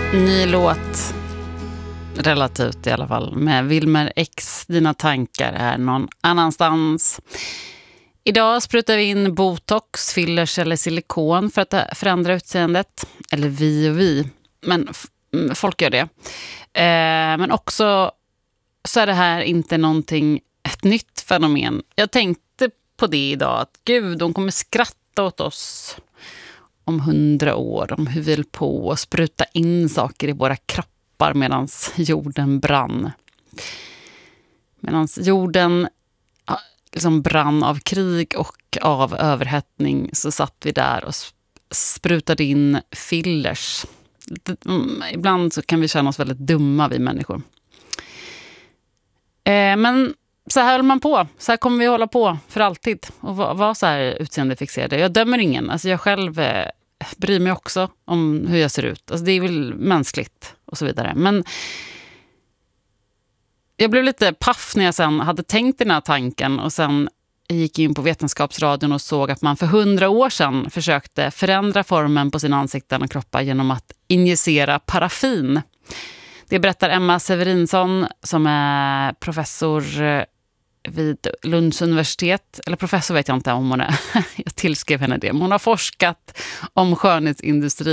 Ny låt, relativt i alla fall, med Wilmer X. Dina tankar är någon annanstans. Idag sprutar vi in botox, fillers eller silikon för att förändra utseendet. Eller vi. Men folk gör det. Men också så är det här inte ett nytt fenomen. Jag tänkte på det idag, att gud, de kommer skratta åt oss om 100 år, om hur vi vill på och spruta in saker i våra kroppar medan jorden brann. Medan jorden liksom brann av krig och av överhettning, så satt vi där och sprutade in fillers. Ibland så kan vi känna oss väldigt dumma, vi människor. Men så här håller man på. Så här kommer vi hålla på för alltid. Och vara så här utseendefixerade. Jag dömer ingen. Alltså jag själv bryr mig också om hur jag ser ut. Alltså det är väl mänskligt och så vidare. Men jag blev lite paff när jag sen hade tänkt den här tanken. Och sen gick in på Vetenskapsradion och såg att man för 100 år sedan försökte förändra formen på sina ansikten och kroppar genom att injicera paraffin. Det berättar Emma Severinsson som är professor vid Lunds universitet. Eller professor vet jag inte om hon är. Jag tillskrev henne det. Men hon har forskat om skönhetsindustrin